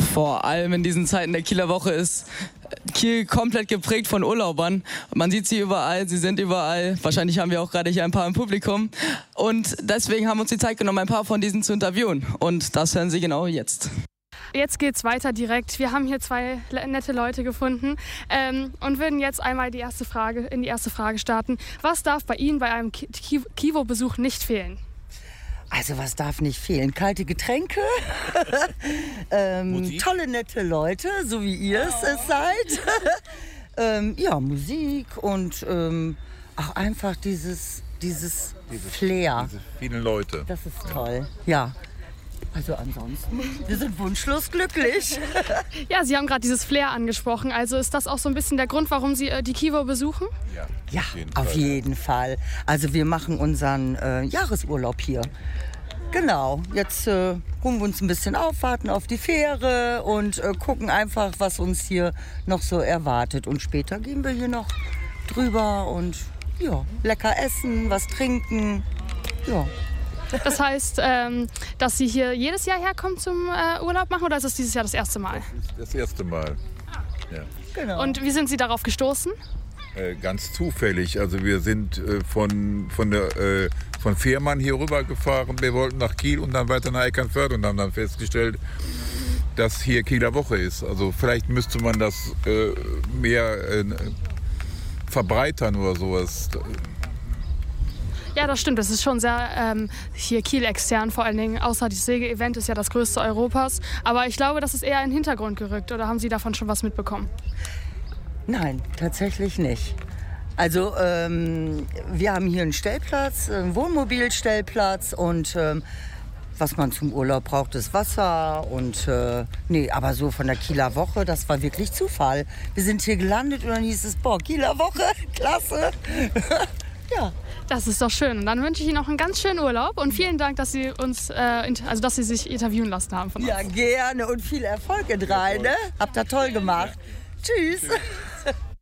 Vor allem in diesen Zeiten der Kieler Woche ist Kiel komplett geprägt von Urlaubern. Man sieht sie überall, sie sind überall. Wahrscheinlich haben wir auch gerade hier ein paar im Publikum. Und deswegen haben wir uns die Zeit genommen, ein paar von diesen zu interviewen. Und das hören Sie genau jetzt. Jetzt geht's weiter direkt. Wir haben hier 2 nette Leute gefunden und würden jetzt einmal in die erste Frage starten. Was darf bei Ihnen bei einem Kivo-Besuch nicht fehlen? Also was darf nicht fehlen? Kalte Getränke, tolle, nette Leute, so wie ihr es seid. Ja, Musik und auch einfach dieses Flair. Diese vielen Leute. Das ist toll, ja. Also ansonsten, wir sind wunschlos glücklich. Ja, Sie haben gerade dieses Flair angesprochen. Also ist das auch so ein bisschen der Grund, warum Sie die Kivo besuchen? Ja, auf jeden Fall. Also wir machen unseren Jahresurlaub hier. Genau, jetzt ruhen wir uns ein bisschen auf, warten auf die Fähre und gucken einfach, was uns hier noch so erwartet. Und später gehen wir hier noch drüber und ja, lecker essen, was trinken. Ja. Das heißt, dass Sie hier jedes Jahr herkommen zum Urlaub machen oder ist es dieses Jahr das erste Mal? Das erste Mal. Ja. Genau. Und wie sind Sie darauf gestoßen? Ganz zufällig. Also wir sind von Fehmarn hier rüber gefahren. Wir wollten nach Kiel und dann weiter nach Eckernförde und haben dann festgestellt, dass hier Kieler Woche ist. Also vielleicht müsste man das mehr verbreitern oder sowas. Ja, das stimmt. Das ist schon sehr hier Kiel extern, vor allen Dingen. Außer das Säge-Event ist ja das größte Europas. Aber ich glaube, das ist eher in den Hintergrund gerückt. Oder haben Sie davon schon was mitbekommen? Nein, tatsächlich nicht. Also wir haben hier einen Stellplatz, einen Wohnmobilstellplatz und was man zum Urlaub braucht, ist Wasser und aber so von der Kieler Woche, das war wirklich Zufall. Wir sind hier gelandet und dann hieß es, Kieler Woche, klasse. Ja. Das ist doch schön. Und dann wünsche ich Ihnen noch einen ganz schönen Urlaub und vielen Dank, dass Sie uns, dass Sie sich interviewen lassen haben von uns. Ja, gerne und viel Erfolg in rein. Ne? Habt ihr toll gemacht. Tschüss.